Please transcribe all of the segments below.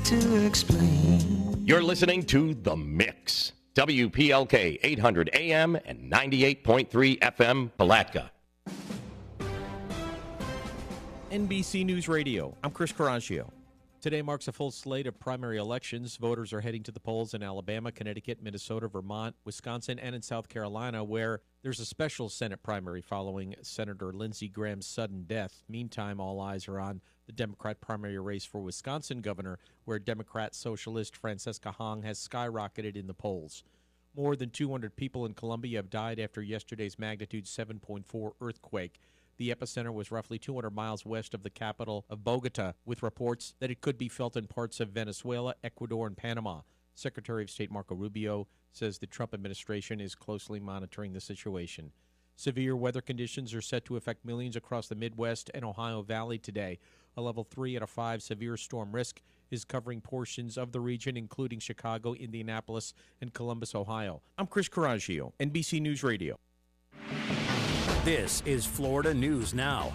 to explain. You're listening to The Mix. WPLK 800 AM and 98.3 FM, Palatka. NBC News Radio. I'm Chris Carragio. Today marks a full slate of primary elections. Voters are heading to the polls in Alabama, Connecticut, Minnesota, Vermont, Wisconsin, and in South Carolina, where there's a special Senate primary following Senator Lindsey Graham's sudden death. Meantime, all eyes are on the Democrat primary race for Wisconsin governor, where Democrat socialist Francesca Hong has skyrocketed in the polls. More than 200 people in Colombia have died after yesterday's magnitude 7.4 earthquake. The epicenter was roughly 200 miles west of the capital of Bogota, with reports that it could be felt in parts of Venezuela, Ecuador, and Panama. Secretary of State Marco Rubio says the Trump administration is closely monitoring the situation. Severe weather conditions are set to affect millions across the Midwest and Ohio Valley today. A level 3 out of 5 severe storm risk is covering portions of the region, including Chicago, Indianapolis, and Columbus, Ohio. I'm Chris Carragio, NBC News Radio. This is Florida News Now.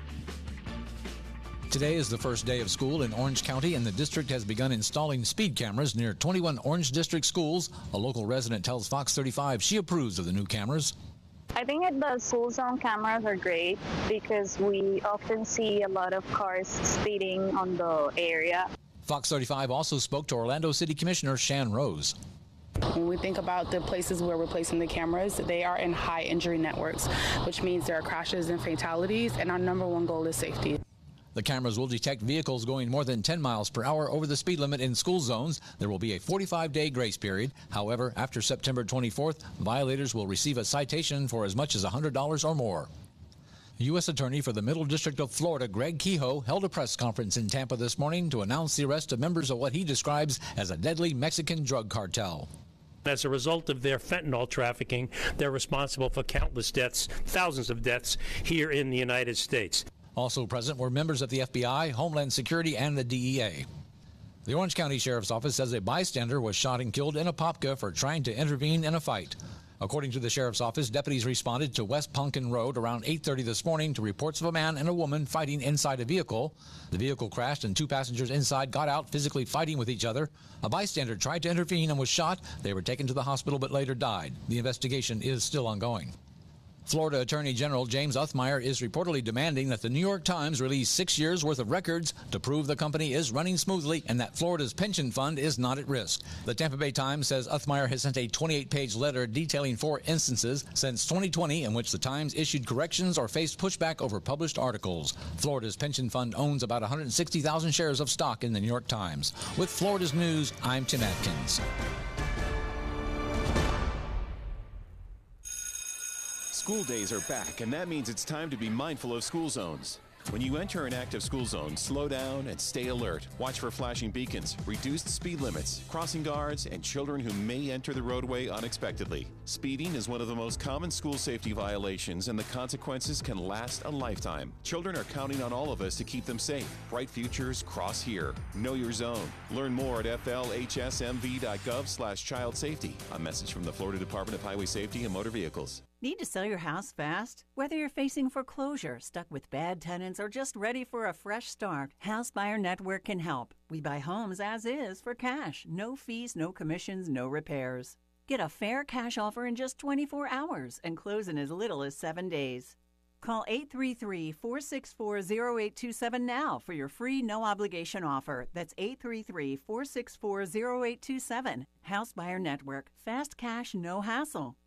Today is the first day of school in Orange County, and the district has begun installing speed cameras near 21 Orange District schools. A local resident tells Fox 35 she approves of the new cameras. I think the school zone cameras are great because we often see a lot of cars speeding on the area. Fox 35 also spoke to Orlando City Commissioner Shan Rose. When we think about the places where we're placing the cameras, they are in high injury networks, which means there are crashes and fatalities, and our number one goal is safety. The cameras will detect vehicles going more than 10 miles per hour over the speed limit in school zones. There will be a 45-day grace period. However, after September 24th, violators will receive a citation for as much as $100 or more. U.S. Attorney for the Middle District of Florida, Greg Kehoe, held a press conference in Tampa this morning to announce the arrest of members of what he describes as a deadly Mexican drug cartel. As a result of their fentanyl trafficking, they're responsible for countless deaths, thousands of deaths here in the United States. Also present were members of the FBI, Homeland Security, and the DEA. The Orange County Sheriff's Office says a bystander was shot and killed in Apopka for trying to intervene in a fight. According to the Sheriff's Office, deputies responded to West Punkin Road around 8:30 this morning to reports of a man and a woman fighting inside a vehicle. The vehicle crashed and 2 passengers inside got out physically fighting with each other. A bystander tried to intervene and was shot. They were taken to the hospital but later died. The investigation is still ongoing. Florida Attorney General James Uthmeier is reportedly demanding that the New York Times release 6 years' worth of records to prove the company is running smoothly and that Florida's pension fund is not at risk. The Tampa Bay Times says Uthmeier has sent a 28-page letter detailing 4 instances since 2020 in which the Times issued corrections or faced pushback over published articles. Florida's pension fund owns about 160,000 shares of stock in the New York Times. With Florida's News, I'm Tim Atkins. School days are back, and that means it's time to be mindful of school zones. When you enter an active school zone, slow down and stay alert. Watch for flashing beacons, reduced speed limits, crossing guards, and children who may enter the roadway unexpectedly. Speeding is one of the most common school safety violations, and the consequences can last a lifetime. Children are counting on all of us to keep them safe. Bright futures cross here. Know your zone. Learn more at flhsmv.gov/child safety. A message from the Florida Department of Highway Safety and Motor Vehicles. Need to sell your house fast? Whether you're facing foreclosure, stuck with bad tenants, or just ready for a fresh start, House Buyer Network can help. We buy homes as is for cash. No fees, no commissions, no repairs. Get a fair cash offer in just 24 hours and close in as little as 7 days. Call 833-464-0827 now for your free no-obligation offer. That's 833-464-0827. House Buyer Network. Fast cash, no hassle.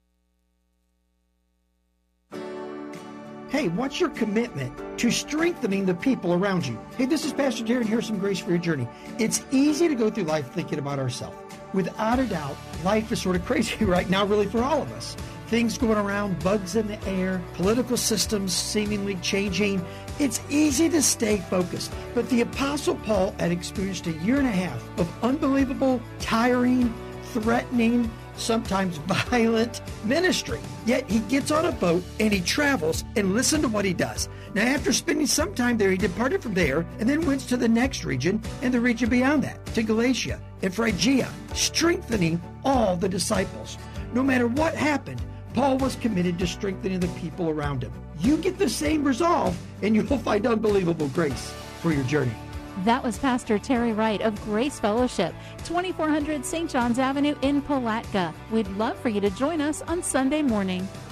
Hey, what's your commitment to strengthening the people around you? Hey, this is Pastor Darren. Here's some grace for your journey. It's easy to go through life thinking about ourselves. Without a doubt, life is sort of crazy right now, really, for all of us. Things going around, bugs in the air, political systems seemingly changing. It's easy to stay focused. But the Apostle Paul had experienced a year and a half of unbelievable, tiring, threatening, sometimes violent ministry. Yet he gets on a boat and he travels, and listen to what he does. Now, after spending some time there, he departed from there and then went to the next region and the region beyond that, to Galatia and Phrygia, strengthening all the disciples. No matter what happened, Paul was committed to strengthening the people around him. You get the same resolve and you'll find unbelievable grace for your journey. That was Pastor Terry Wright of Grace Fellowship, 2400 St. John's Avenue in Palatka. We'd love for you to join us on Sunday morning.